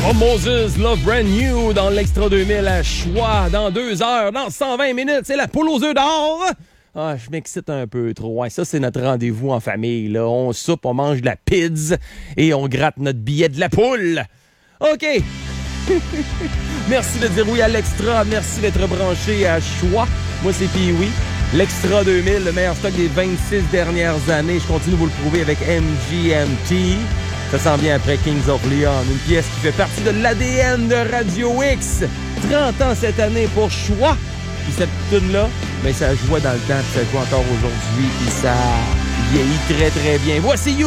Oh Moses, Love Brand New dans l'Extra 2000 à Choix. Dans 2 heures, dans 120 minutes, c'est la poule aux œufs d'or. Ah, je m'excite un peu trop. Ouais, ça, c'est notre rendez-vous en famille. Là. On soupe, on mange de la pizza et on gratte notre billet de la poule. OK. Merci de dire oui à l'Extra. Merci d'être branché à Choix. Moi, c'est Pee-Wee. L'Extra 2000, le meilleur stock des 26 dernières années. Je continue de vous le prouver avec MGMT. Ça s'en vient après Kings of Leon, une pièce qui fait partie de l'ADN de Radio X. 30 ans cette année pour Choix. Puis cette tune-là, ben, ça jouait dans le temps, puis ça joue encore aujourd'hui, puis ça vieillit très très bien. Voici You.